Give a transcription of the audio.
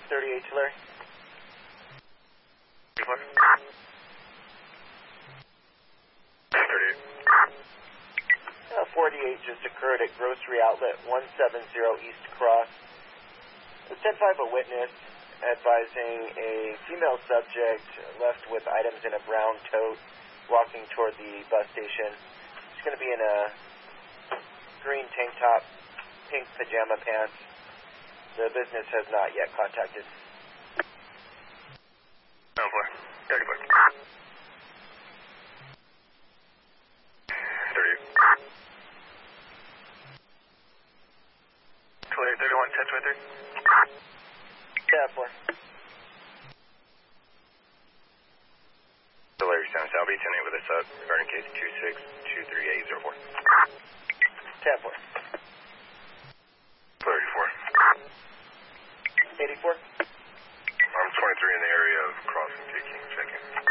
38 to Larry. 48 just occurred at Grocery Outlet 170 East Cross. The 10-5 a witness advising a female subject left with items in a brown tote walking toward the bus station. She's going to be in a green tank top, pink pajama pants. The business has not yet contacted. Oh boy. 31, 1023. Yeah, 4. Larry Sound South Beach, 10 with us up regarding case 2623804. 10 4. 34. 84. I'm 23 in the area of crossing taking, checking.